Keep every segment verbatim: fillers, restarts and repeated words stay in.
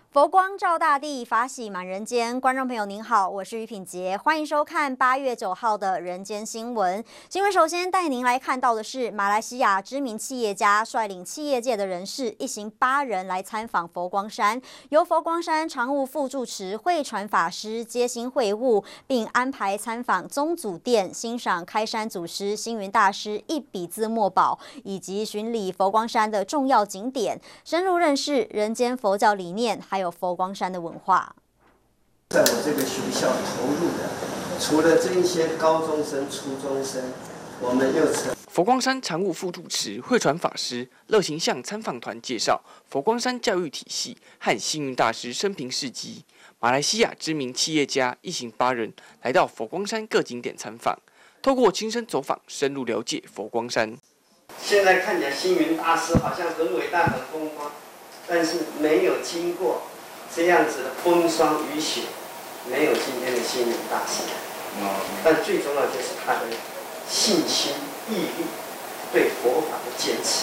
佛光照大地，法喜满人间。观众朋友您好，我是于品杰，欢迎收看八月九号的人间新闻。新闻首先带您来看到的是，马来西亚知名企业家率领企业界的人士一行八人来参访佛光山，由佛光山常务副住持慧传法师接心会晤，并安排参访宗祖殿，欣赏开山祖师星云大师一笔字墨宝，以及巡礼佛光山的重要景点，深入认识人间佛教理念，还有佛光山的文化。 在我这个学校投入的，除了这一些高中生、初中生，我们又成。 佛光山常务副住持慧传法师乐行向参访团介绍佛光山教育体系和星云大师生平事迹。马来西亚知名企业家一行八人来到佛光山各景点参访，透过亲身走访，深入了解佛光山。 现在看起来星云大师好像很伟大、很风光，但是没有经过这样子的风霜雨雪，没有今天的星云大师。但最重要就是他的信心、毅力，对佛法的坚持。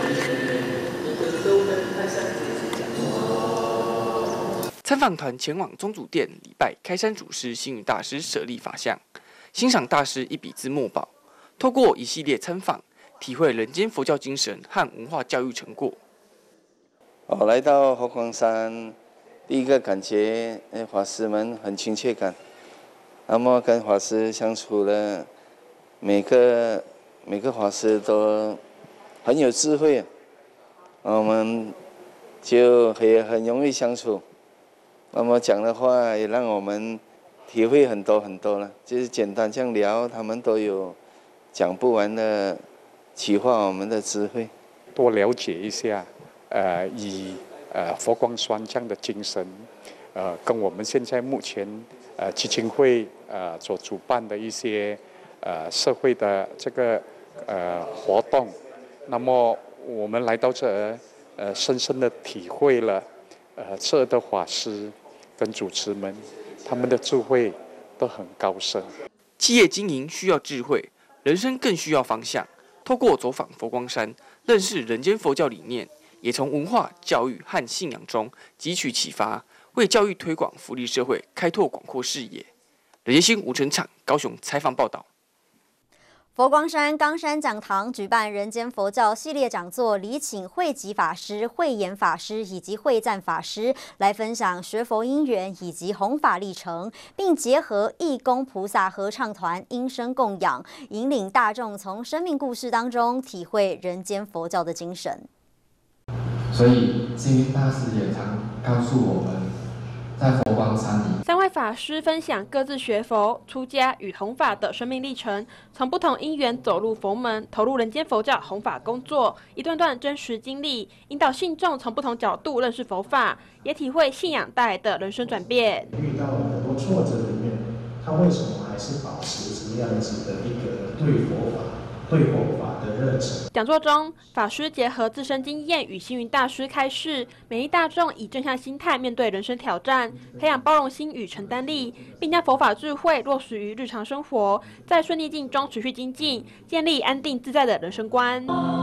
参访团前往宗祖殿礼拜开山祖师星云大师舍利法像，欣赏大师一笔字墨宝，透过一系列参访，体会人间佛教精神和文化教育成果。 我来到佛光山，第一个感觉，法师们很亲切感。那么跟法师相处了，每个每个法师都很有智慧，我们就也很容易相处。那么讲的话也让我们体会很多很多了，就是简单这样聊，他们都有讲不完的启发我们的智慧。 多了解一下，呃，以呃佛光山这样的精神，呃，跟我们现在目前呃基金会呃所主办的一些呃社会的这个呃活动，那么我们来到这，呃，深深的体会了。呃，这的法师跟主持们，他们的智慧都很高深。 企业经营需要智慧，人生更需要方向。透过走访佛光山，认识人间佛教理念，也从文化、教育和信仰中汲取启发，为教育推广、福利社会开拓广阔视野。人间新吴成场高雄采访报道。 佛光山冈山讲堂举办人间佛教系列讲座，礼请慧寂法师、慧眼法师以及慧赞法师来分享学佛因缘以及弘法历程，并结合义工菩萨合唱团音声供养，引领大众从生命故事当中体会人间佛教的精神。 所以星云大师也常告诉我们，在佛光山里， 三位法师分享各自学佛、出家与弘法的生命历程，从不同因缘走入佛门，投入人间佛教弘法工作，一段段真实经历，引导信众从不同角度认识佛法，也体会信仰带来的人生转变。 遇到了很多挫折里面，他为什么还是保持这样子的一个对佛法、对佛法的热忱？ 讲座中，法师结合自身经验与星云大师开示，勉励大众以正向心态面对人生挑战，培养包容心与承担力，并将佛法智慧落实于日常生活，在顺逆境中持续精进，建立安定自在的人生观。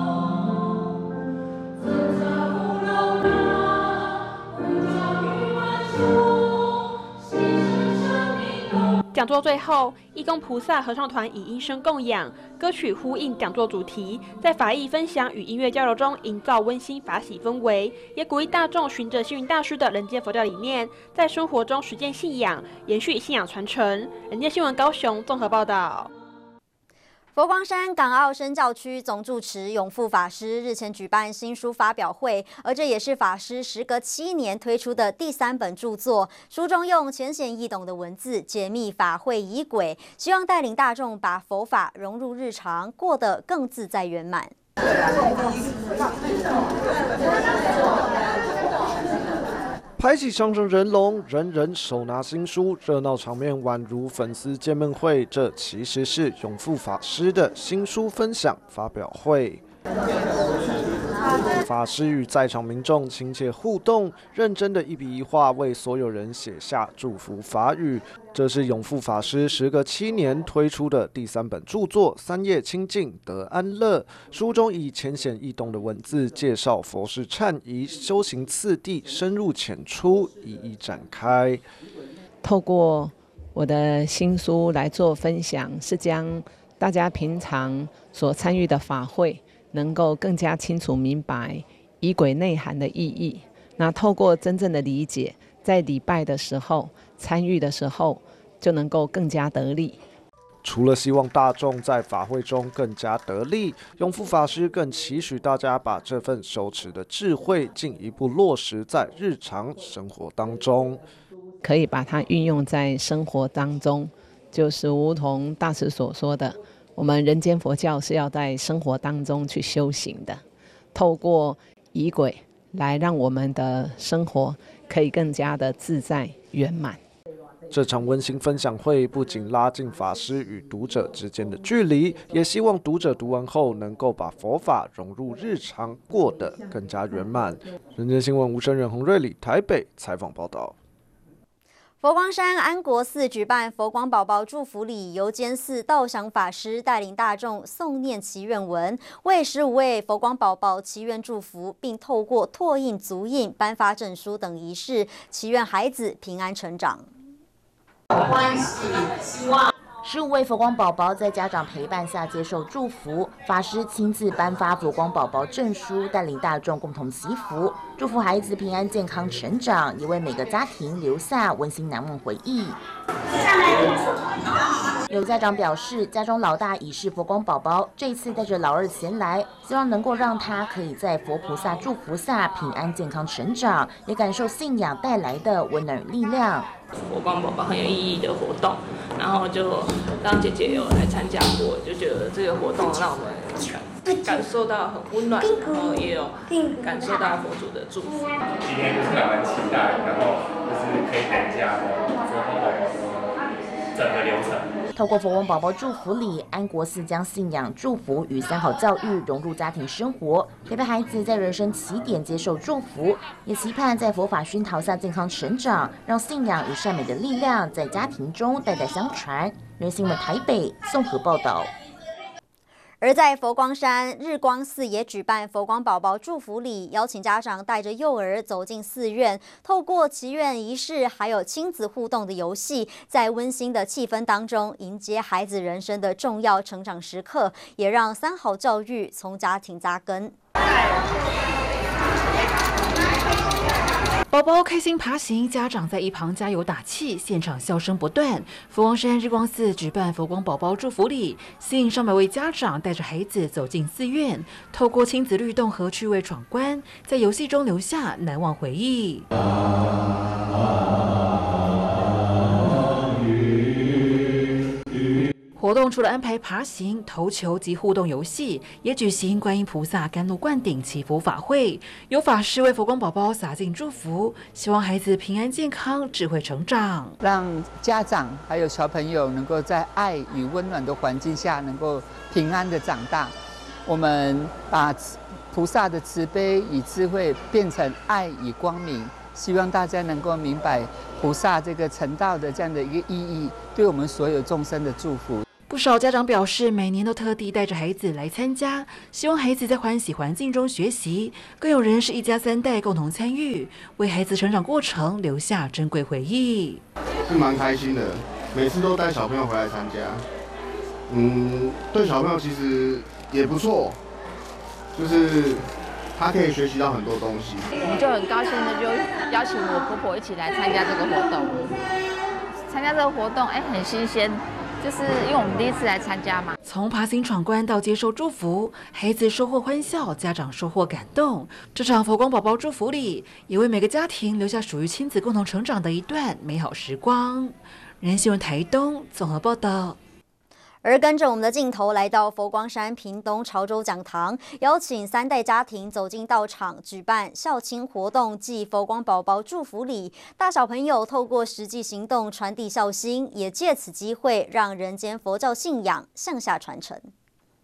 讲座最后，义工菩萨合唱团以音声供养，歌曲呼应讲座主题，在法义分享与音乐交流中营造温馨法喜氛围，也鼓励大众循着星云大师的人间佛教理念，在生活中实践信仰，延续信仰传承。人间新闻高雄综合报道。 佛光山港澳深教区总住持永富法师日前举办新书发表会，而这也是法师时隔七年推出的第三本著作。书中用浅显易懂的文字解密法会仪轨，希望带领大众把佛法融入日常，过得更自在圆满。 排起长长人龙，人人手拿新书，热闹场面宛如粉丝见面会。这其实是永富法师的新书分享发表会。 法师与在场民众亲切互动，认真的一笔一画为所有人写下祝福法语。这是永富法师时隔七年推出的第三本著作《三业清净得安乐》。书中以浅显易懂的文字介绍佛事忏仪、修行次第，深入浅出，一一展开。 透过我的新书来做分享，是将大家平常所参与的法会，能够更加清楚明白仪轨内涵的意义。那透过真正的理解，在礼拜的时候、参与的时候，就能够更加得力。 除了希望大众在法会中更加得力，永富法师更期许大家把这份修持的智慧进一步落实在日常生活当中， 可以把它运用在生活当中，就是如同大师所说的，我们人间佛教是要在生活当中去修行的，透过仪轨来让我们的生活可以更加的自在圆满。 这场温馨分享会不仅拉近法师与读者之间的距离，也希望读者读完后能够把佛法融入日常，过得更加圆满。人间新闻吴声仁、洪瑞里台北采访报道。 佛光山安国寺举办佛光宝宝祝福礼，由监寺道祥法师带领大众诵念祈愿文，为十五位佛光宝宝祈愿祝福，并透过拓印、足印、颁发证书等仪式，祈愿孩子平安成长。 欢喜希望。十五位佛光宝宝在家长陪伴下接受祝福，法师亲自颁发佛光宝宝证书，带领大众共同祈福，祝福孩子平安健康成长，也为每个家庭留下温馨难忘回忆。有家长表示，家中老大已是佛光宝宝，这一次带着老二前来，希望能够让他可以在佛菩萨祝福下平安健康成长，也感受信仰带来的温暖与力量。 佛光宝宝很有意义的活动，然后就当姐姐有来参加过，就觉得这个活动让我们感受到很温暖，然后也有感受到佛祖的祝福。 今天就是让人期待，然后就是可以等一下佛光宝宝整个流程。 透过佛光宝宝祝福礼，安国寺将信仰、祝福与三好教育融入家庭生活，陪伴孩子在人生起点接受祝福，也期盼在佛法熏陶下健康成长，让信仰与善美的力量在家庭中代代相传。人新闻台北综合报道。 而在佛光山日光寺也举办佛光宝宝祝福礼，邀请家长带着幼儿走进寺院，透过祈愿仪式，还有亲子互动的游戏，在温馨的气氛当中迎接孩子人生的重要成长时刻，也让三好教育从家庭扎根。 宝宝开心爬行，家长在一旁加油打气，现场笑声不断。佛光山日光寺举办佛光宝宝祝福礼，吸引上百位家长带着孩子走进寺院，透过亲子律动和趣味闯关，在游戏中留下难忘回忆。活动除了安排爬行、投球及互动游戏，也举行观音菩萨甘露灌顶祈福法会，有法师为佛光宝宝洒尽祝福，希望孩子平安健康、智慧成长， 让家长还有小朋友能够在爱与温暖的环境下，能够平安的长大。我们把菩萨的慈悲与智慧变成爱与光明，希望大家能够明白菩萨这个成道的这样的一个意义，对我们所有众生的祝福。 不少家长表示，每年都特地带着孩子来参加，希望孩子在欢喜环境中学习。更有人是一家三代共同参与，为孩子成长过程留下珍贵回忆。 是蛮开心的，每次都带小朋友回来参加，嗯，对小朋友其实也不错，就是他可以学习到很多东西。 我们就很高兴的就邀请我婆婆一起来参加这个活动。参加这个活动，哎，很新鲜。就是因为我们第一次来参加嘛， 从爬行闯关到接受祝福，孩子收获欢笑，家长收获感动。这场佛光宝宝祝福礼，也为每个家庭留下属于亲子共同成长的一段美好时光。人新闻台东综合报道。 而跟着我们的镜头来到佛光山屏东潮州讲堂，邀请三代家庭走进道场，举办孝亲活动暨佛光宝宝祝福礼。大小朋友透过实际行动传递孝心，也借此机会让人间佛教信仰向下传承。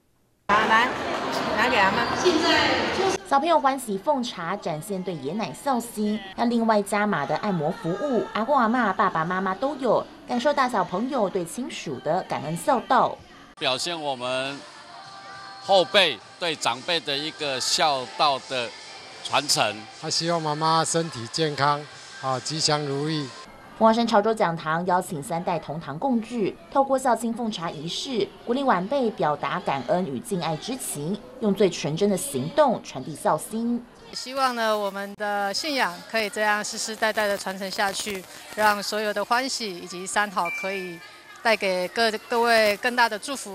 好，来拿给阿妈。 现在小朋友欢喜奉茶，展现对爷奶孝心。那另外加码的按摩服务，阿公阿嬷、爸爸妈妈都有，感受大小朋友对亲属的感恩孝道， 表现我们后辈对长辈的一个孝道的传承。 他希望妈妈身体健康，啊，吉祥如意。 凤凰山潮州讲堂邀请三代同堂共聚，透过孝亲奉茶仪式，鼓励晚辈表达感恩与敬爱之情，用最纯真的行动传递孝心。 希望呢，我们的信仰可以这样世世代代的传承下去，让所有的欢喜以及三好可以带给各各位更大的祝福。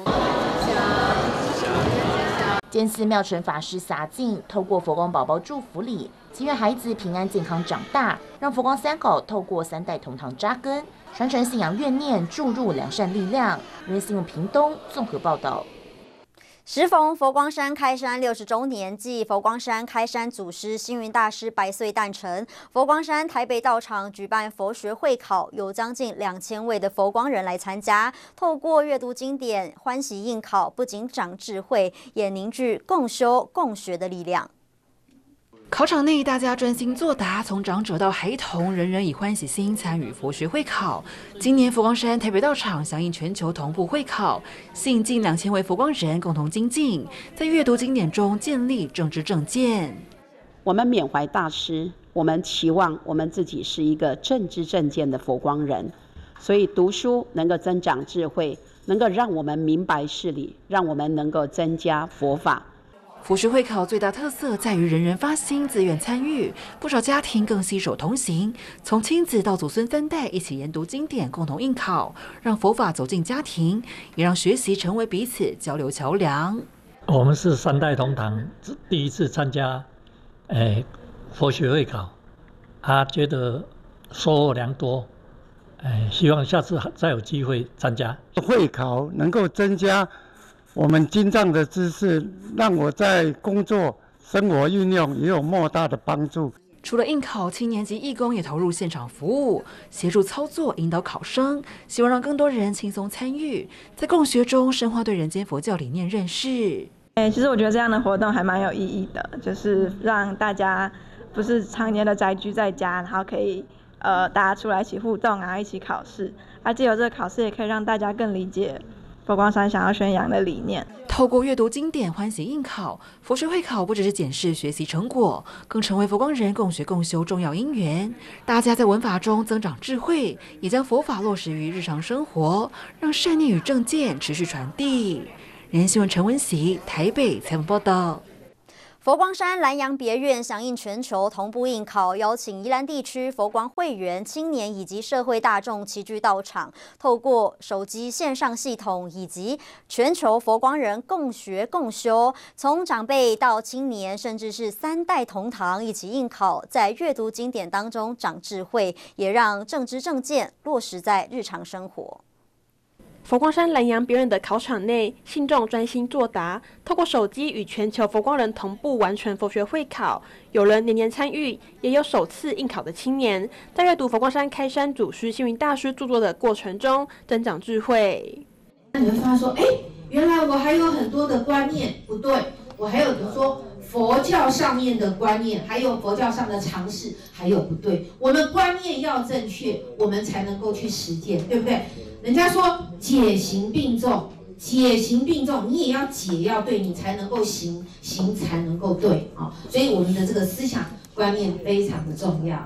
监寺妙成法师洒净，透过佛光宝宝祝福礼，祈愿孩子平安健康长大，让佛光三好透过三代同堂扎根，传承信仰怨念，注入良善力量。人新闻屏东综合报道。 时逢佛光山开山六十周年，暨佛光山开山祖师星云大师百岁诞辰，佛光山台北道场举办佛学会考，有将近两千位的佛光人来参加。透过阅读经典、欢喜应考，不仅长智慧，也凝聚共修共学的力量。 考场内，大家专心作答，从长者到孩童，人人以欢喜心参与佛学会考。今年佛光山台北道场响应全球同步会考，吸引近两千位佛光人共同精进，在阅读经典中建立正知正见。 我们缅怀大师，我们期望我们自己是一个正知正见的佛光人，所以读书能够增长智慧，能够让我们明白事理，让我们能够增加佛法。 佛学会考最大特色在于人人发心、自愿参与，不少家庭更携手同行，从亲子到祖孙三代一起研读经典，共同应考，让佛法走进家庭，也让学习成为彼此交流桥梁。 我们是三代同堂，第一次参加，哎，佛学会考，他觉得收获良多，哎，希望下次再有机会参加会考，能够增加我们经藏的知识，让我在工作、生活运用也有莫大的帮助。 除了应考，七年级义工也投入现场服务，协助操作、引导考生，希望让更多人轻松参与，在共学中深化对人间佛教理念认识。 哎，其实我觉得这样的活动还蛮有意义的，就是让大家不是常年的宅居在家，然后可以呃大家出来一起互动啊，一起考试，而藉由这个考试也可以让大家更理解佛光山想要宣扬的理念。 透过阅读经典、欢喜应考，佛学会考不只是检视学习成果，更成为佛光人共学共修重要因缘。大家在文法中增长智慧，也将佛法落实于日常生活，让善念与正见持续传递。人新闻陈文喜台北采访报道。 佛光山兰阳别院响应全球同步应考，邀请宜兰地区佛光会员、青年以及社会大众齐聚到场，透过手机线上系统以及全球佛光人共学共修，从长辈到青年，甚至是三代同堂一起应考，在阅读经典当中长智慧，也让正知正见落实在日常生活。 佛光山兰阳别院的考场内，信众专心作答，透过手机与全球佛光人同步完成佛学会考。有人年年参与，也有首次应考的青年，在阅读佛光山开山祖师星云大师著作的过程中，增长智慧。 你会发现说，哎，原来我还有很多的观念不对，我还有比如说佛教上面的观念，还有佛教上的常识，还有不对。我们观念要正确，我们才能够去实践，对不对？人家说解行并重，解行并重，你也要解要对，你才能够行，行才能够对啊。所以我们的这个思想观念非常的重要。